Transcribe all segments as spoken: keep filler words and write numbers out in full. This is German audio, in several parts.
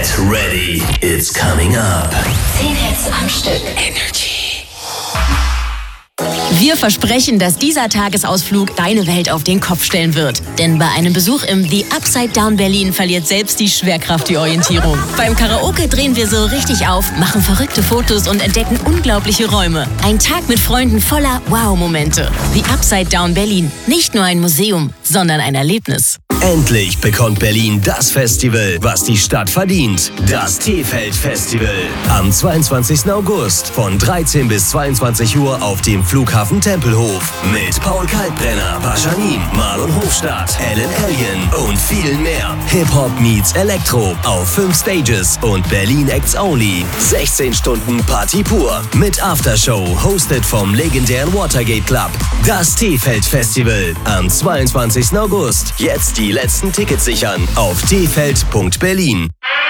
ready, it's coming up. zehn Hits am Stück. Energy. Wir versprechen, dass dieser Tagesausflug deine Welt auf den Kopf stellen wird. Denn bei einem Besuch im The Upside Down Berlin verliert selbst die Schwerkraft die Orientierung. Beim Karaoke drehen wir so richtig auf, machen verrückte Fotos und entdecken unglaubliche Räume. Ein Tag mit Freunden voller Wow-Momente. The Upside Down Berlin. Nicht nur ein Museum, sondern ein Erlebnis. Endlich bekommt Berlin das Festival, was die Stadt verdient. Das T-Feld-Festival. Am zweiundzwanzigsten August von dreizehn bis zweiundzwanzig Uhr auf dem Flughafen Tempelhof. Mit Paul Kalkbrenner, Paschanim, Marlon Hofstadt, Ellen Allien und vielen mehr. Hip-Hop meets Elektro auf fünf Stages und Berlin Acts Only. sechzehn Stunden Party pur mit Aftershow, hosted vom legendären Watergate Club. Das T-Feld-Festival am zweiundzwanzigsten August. Jetzt die letzten Tickets sichern auf t feld punkt berlin.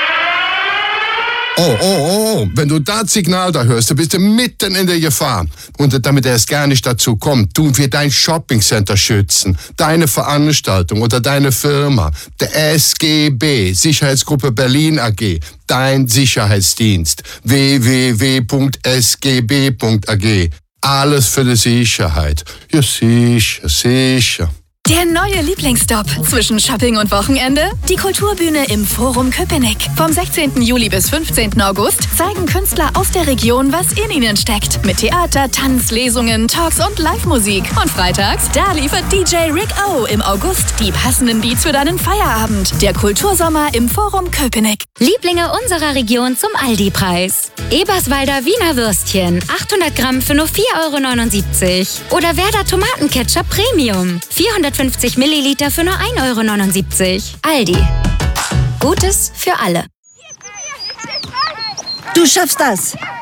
Oh, oh, oh, wenn du das Signal da hörst, dann bist du mitten in der Gefahr. Und damit es gar nicht dazu kommt, tun wir dein Shoppingcenter schützen, deine Veranstaltung oder deine Firma, der S G B, Sicherheitsgruppe Berlin A G, dein Sicherheitsdienst, w w w punkt s g b punkt a g. Alles für die Sicherheit. Ja, sicher, sicher. Der neue Lieblingsstop zwischen Shopping und Wochenende? Die Kulturbühne im Forum Köpenick. Vom sechzehnten Juli bis fünfzehnten August zeigen Künstler aus der Region, was in ihnen steckt. Mit Theater, Tanz, Lesungen, Talks und Live-Musik. Und freitags, da liefert D J Rick O im August die passenden Beats für deinen Feierabend. Der Kultursommer im Forum Köpenick. Lieblinge unserer Region zum Aldi-Preis. Eberswalder Wiener Würstchen, achthundert Gramm für nur vier Euro neunundsiebzig. Oder Werder Tomatenketchup Premium, vierhundertfünfzig Milliliter für nur ein Euro neunundsiebzig. Aldi. Gutes für alle. Du schaffst das!